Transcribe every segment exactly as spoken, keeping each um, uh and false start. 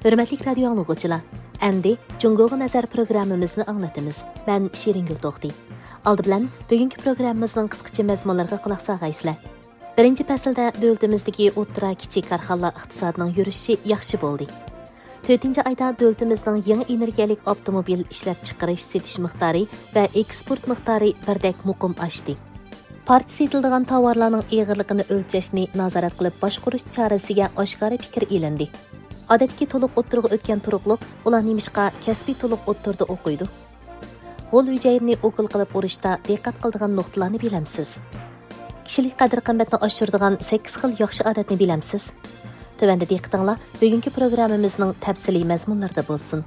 Hürmetlik radyo anlıqçılar, əmdi Cungoğa Nazar programımızını anlatımız. Ben Şiringül Toxti. Aldı bilen bugünkü programımızın qısqacha məzmunlarına qulaq sağaysızlar. Birinci fəsildə dövlətimizdəki o'ttira kiçik karxanlar iqtisadının yürüşü yaxşı boldu. to'rtinchi ayda dövlətimizin yeni energiyalik avtomobil ishlab chiqarish setish miqdori va eksport miqdori birdek muqim oshdi. Part setildigan tovarlarning eg'irligini o'lchashni nazorat qilib boshqarish chorasiga oshkora fikr elindi. Odatdagi to'liq o'ttirg'i o'tgan turuqliq ular nemishqa kasbiy to'liq o'ttirdi o'qiydi. G'ol hujayrini o'qil qilib urishda diqqat qiladigan nuqtalarni bilamsiz. Kishilik qadr-qimmatni oshiradigan sakkiz xil yaxshi odatni bilamsiz. Tövəndə diqqətinizlər bugünkü proqramımızın təfsili məzmunlarında bolsun.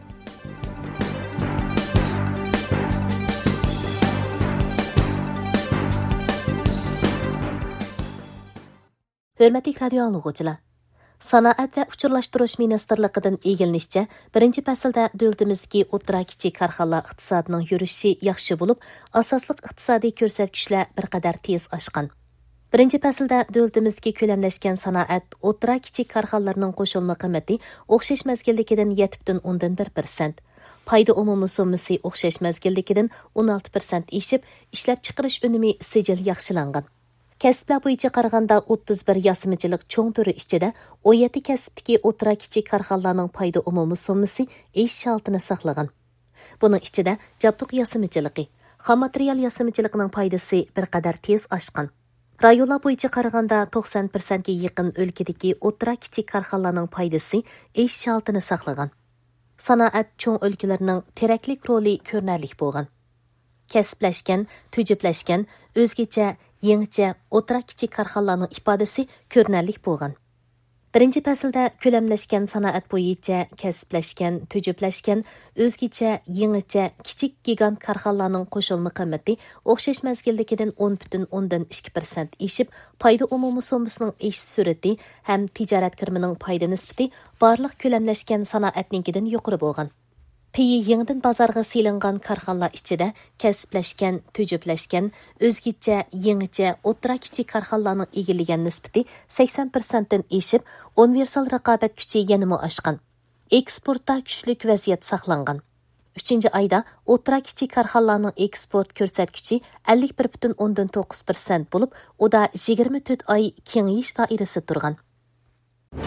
Hörmətli radio anlıqçılar, Sanoat və Uçurlaşdırış Ministerliyidən egilinishçə, birinci fəsildə dövlətimizdəki o'ttira kiçik karxanlar iqtisadının yürüşü yaxşı olub, asaslıq iqtisadi ko'rsatkichlar bir qadar tez oshgan. Birinci fəsildə dövlətimizdəki köləmləşkən sanoat, o'ttira kiçik karxanlarının qoşulma qiymati o'xshash mezgildagidan yetti butun o'ndan bir persent, payda umumi summasi o'xshash mezgildagidan o'n olti persent eshib, ishlab chiqarish unumi sijil yaxshilangan. Kasblar bo'yicha qaraganda o'ttiz bir yasimichilik cho'ng turi ichida o'n yetti kasbdagi o'ttira kichik karxanlarning payda umumi summasi eshish holatini saqlagan. Buning ichida jabduq yasimichiligi, xom material yasimichiligining paydasi bir qadar tez oshgan. Rayonlar bo'yicha qaraganda to'qson persentga yaqin o'lkadagi o'ttira kichik karxanlarning paydasi eshish holatini saqlagan. Sanoat cho'ng o'lkalarning teraklik roli ko'rinarli bo'lgan. Kasblashgan, tujiblashgan, o'zgacha, yangicha o'ttira kichik karxanlarning ifodasi ko'rinarli bo'lgan. Birinchi faslda ko'lamlashgan sanoat bo'yicha kasblashgan, tujiblashgan, o'zgacha, yangicha, kichik gigant karxanlarning qo'shilma qiymati o'xshash mezgildagidan o'n butun o'ndan ikki persent eshib, payda umumiy sommasining eshish sur'ati ham tijorat kirimining payda nisbati barliq ko'lamlashgan sanoatninkidan yuqori bo'lgan. Peyi yangidan bozorga selingan karxanlar ichida kasblashgan, tujiblashgan, o'zgacha, yangicha, o'ttira kichik karxanlarning egillagan nisbati sakson persentdan eshib, universal raqobat kuchi yanada oshgan. Eksportda kuchlik vaziyat saqlangan. uchinchi ayda o'ttira kichik karxanlarning eksport ko'rsatkichi ellik bir butun o'ndan to'qqiz persent bo'lib, u da yigirma to'rt oy kengayish doirasida turgan.